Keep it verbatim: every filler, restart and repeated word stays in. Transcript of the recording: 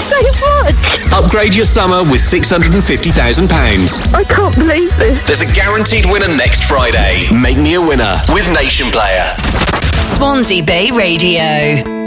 so much. Upgrade your summer with six hundred fifty thousand pounds. I can't believe this. There's a guaranteed winner next Friday. Make me a winner with Nation Player. Swansea Bay Radio.